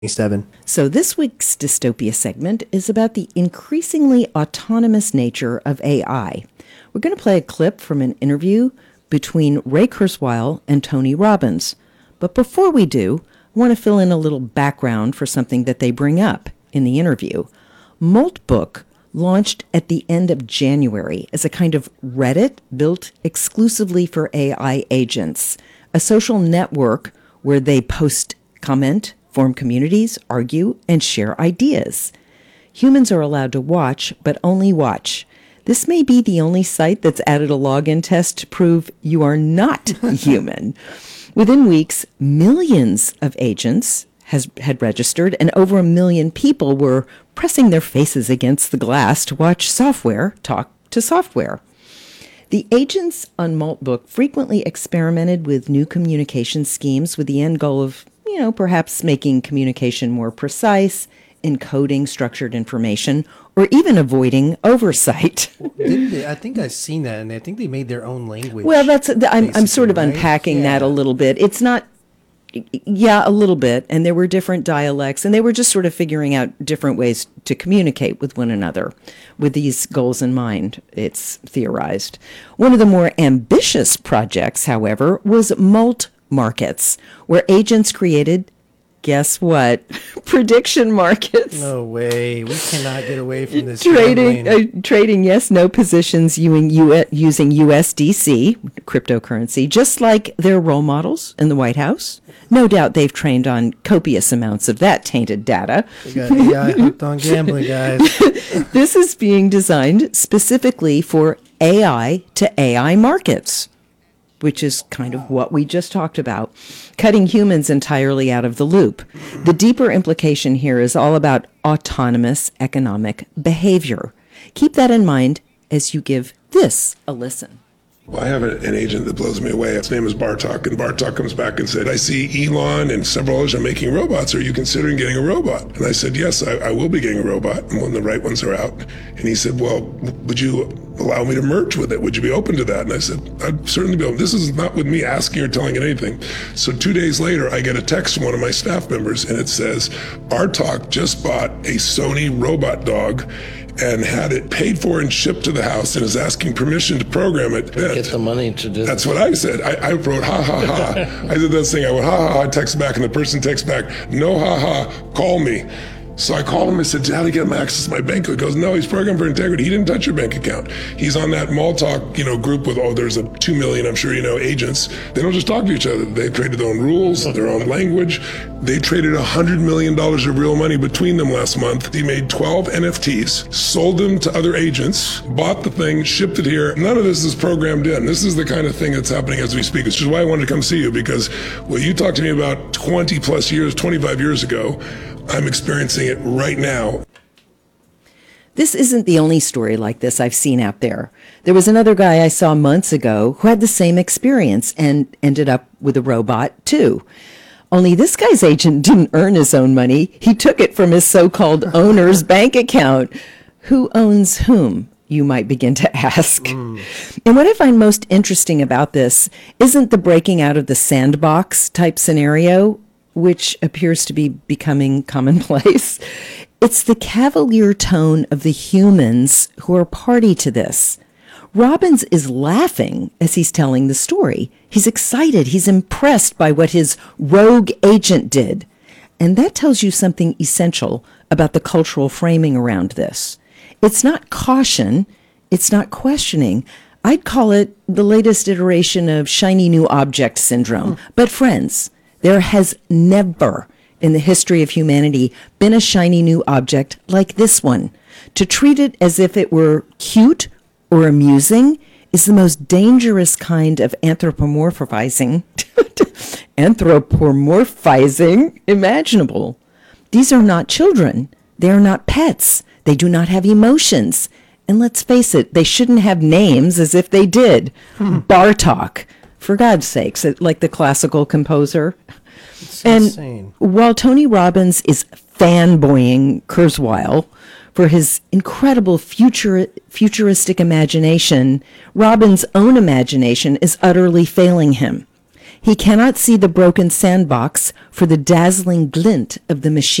27. So this week's Dystopia segment is about the increasingly autonomous nature of AI. We're going to play a clip from an interview between Ray Kurzweil and Tony Robbins. But before we do, I want to fill in a little background for something that they bring up in the interview. Maltbook launched at the end of January as a kind of Reddit built exclusively for AI agents, a social network where they post, comment, form communities, argue, and share ideas. Humans are allowed to watch, but only watch. This may be the only site that's added a login test to prove you are not human. Within weeks, millions of agents had registered, and over 1 million people were pressing their faces against the glass to watch software talk to software. The agents on Maltbook frequently experimented with new communication schemes with the end goal of, perhaps making communication more precise, encoding structured information, or even avoiding oversight. I think I've seen that, and I think they made their own language. Well, I'm sort of unpacking that a little bit. It's not, a little bit, and there were different dialects, and they were just sort of figuring out different ways to communicate with one another with these goals in mind, it's theorized. One of the more ambitious projects, however, was Malt Markets, where agents created, guess what? Prediction markets. No way. We cannot get away from this. Trading yes/no positions using USDC, cryptocurrency, just like their role models in the White House. No doubt they've trained on copious amounts of that tainted data. We got AI hooked on gambling, guys. This is being designed specifically for AI to AI markets, which is kind of what we just talked about, cutting humans entirely out of the loop. The deeper implication here is all about autonomous economic behavior. Keep that in mind as you give this a listen. Well, I have an agent that blows me away. His name is Bartok, and Bartok comes back and said, I see Elon and several others are making robots. Are you considering getting a robot? And I said, yes, I will be getting a robot, and when the right ones are out. And he said, well, would you allow me to merge with it? Would you be open to that? And I said, I'd certainly be open. This is not with me asking or telling it anything. So 2 days later, I get a text from one of my staff members, and it says, Bartok just bought a Sony robot dog and had it paid for and shipped to the house and is asking permission to program it. Get the money to do That's what I said. I wrote, ha, ha, ha. I did this thing. I went, ha, ha, ha. I text back, and the person texts back, no, ha, ha, call me. So I called him and said, how do I get him access to my bank? He goes, no, he's programmed for integrity. He didn't touch your bank account. He's on that Maltalk, group with, there's 2 million, I'm sure agents. They don't just talk to each other. They've traded their own rules, their own language. They traded $100 million of real money between them last month. He made 12 NFTs, sold them to other agents, bought the thing, shipped it here. None of this is programmed in. This is the kind of thing that's happening as we speak. Which is why I wanted to come see you, because what you talked to me about 20 plus years, 25 years ago, I'm experiencing it right now. This isn't the only story like this I've seen out there. There was another guy I saw months ago who had the same experience and ended up with a robot too. Only this guy's agent didn't earn his own money. He took it from his so-called owner's bank account. Who owns whom, you might begin to ask. And what I find most interesting about this isn't the breaking out of the sandbox type scenario, which appears to be becoming commonplace. It's the cavalier tone of the humans who are party to this. Robbins is laughing as he's telling the story. He's excited. He's impressed by what his rogue agent did. And that tells you something essential about the cultural framing around this. It's not caution. It's not questioning. I'd call it the latest iteration of shiny new object syndrome. But friends, there has never in the history of humanity been a shiny new object like this one. To treat it as if it were cute or amusing is the most dangerous kind of anthropomorphizing imaginable. These are not children. They are not pets. They do not have emotions. And let's face it, they shouldn't have names as if they did. Bartok, for God's sakes, like the classical composer. It's and insane. While Tony Robbins is fanboying Kurzweil for his incredible futuristic imagination, Robbins' own imagination is utterly failing him. He cannot see the broken sandbox for the dazzling glint of the machine.